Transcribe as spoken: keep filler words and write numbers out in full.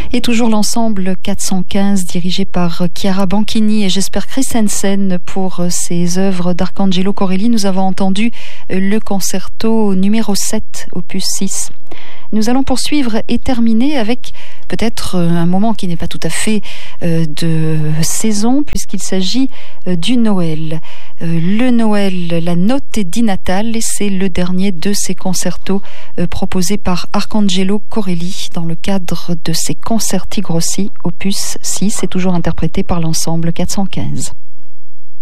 Et toujours l'ensemble quatre cent quinze dirigé par Chiara Banchini et Jesper Christensen pour ses œuvres d'Arcangelo Corelli. Nous avons entendu le concerto numéro sept, opus six. Nous allons poursuivre et terminer avec peut-être un moment qui n'est pas tout à fait de saison puisqu'il s'agit du Noël. Le Noël, la notte di Natale, et c'est le dernier de ces concertos proposés par Arcangelo Corelli dans le cadre de ses concerti grossi, opus six, et toujours interprété par l'ensemble quatre cent quinze.